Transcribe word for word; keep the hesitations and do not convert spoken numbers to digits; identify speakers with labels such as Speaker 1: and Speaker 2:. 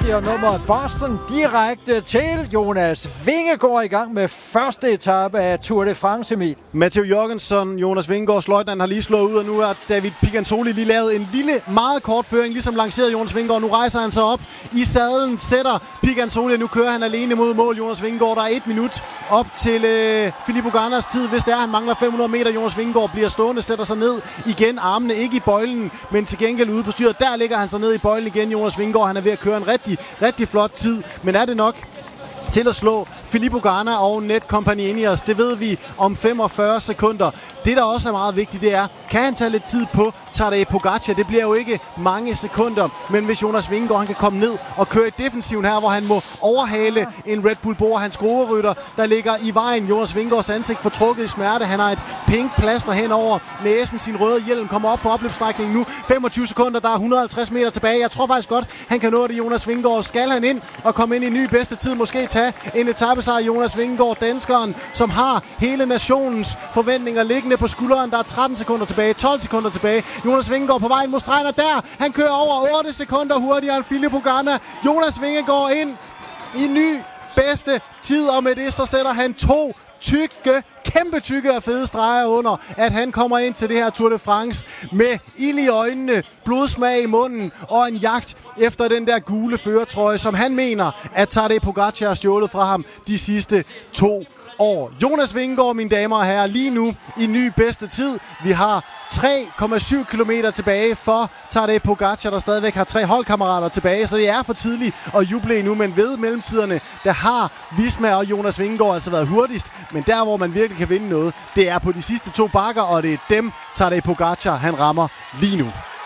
Speaker 1: og nummeret Boston direkte til Jonas Vingegaard i gang med første etape af Tour de France, Emil.
Speaker 2: Matteo Jorgensen, Jonas Vingegaards løjtnant, har lige slået ud, og nu har David Picantoli lige lavet en lille, meget kort føring, ligesom lanceret Jonas Vingegaard. Nu rejser han så op i sadlen, sætter Picantoli, og nu kører han alene mod mål. Jonas Vingegaard, der er et minut op til øh, Filippo Gannas tid, hvis det er, han mangler fem hundrede meter. Jonas Vingegaard bliver stående, sætter sig ned igen, armene ikke i bøjlen, men til gengæld ude på styret. Der ligger han så ned i bøjlen igen, Jonas Vingegaard. Han er ved at køre en rigtig, rigtig flot tid, men er det nok til at slå Filippo Ganna og Netcompany Ineos? Det ved vi om femogfyrre sekunder. Det, der også er meget vigtigt, det er, kan han tage lidt tid på Tadej Pogacar? Det bliver jo ikke mange sekunder, men hvis Jonas Vingegaard han kan komme ned og køre i defensiven her, hvor han må overhale en Red Bull Bora, hans skruerytter, der ligger i vejen. Jonas Vingegaards ansigt fortrukket i smerte. Han har et pink plaster hen over næsen. Sin røde hjelm kommer op på opløbsstrækningen nu. femogtyve sekunder, der er et hundrede og halvtreds meter tilbage. Jeg tror faktisk godt, han kan nå det, Jonas Vingegaard. Skal han ind og komme ind i ny bedste tid? Måske tage en etapesejr, Jonas Vingegaard, danskeren, som har hele nationens forventninger liggende på skulderen. Der er tretten sekunder tilbage, tolv sekunder tilbage. Jonas Vingegaard på vej mod stregen, og der, han kører over otte sekunder hurtigere end Filippo Ganna. Jonas Vingegaard ind i ny bedste tid, og med det så sætter han to tykke, kæmpe tykke og fede streger under, at han kommer ind til det her Tour de France med ild i øjnene, blodsmag i munden og en jagt efter den der gule førertrøje, som han mener, at Tadej Pogacar har stjålet fra ham de sidste to år. Jonas Vingegaard, mine damer og herrer, lige nu i ny bedste tid. Vi har tre komma syv kilometer tilbage for Tadej Pogacar, der stadigvæk har tre holdkammerater tilbage, så det er for tidligt at juble endnu, men ved mellemtiderne, der har Visma og Jonas Vingegaard altså været hurtigst, men der, hvor man virkelig kan vinde noget, det er på de sidste to bakker, og det er dem, Tadej Pogacar, han rammer lige nu.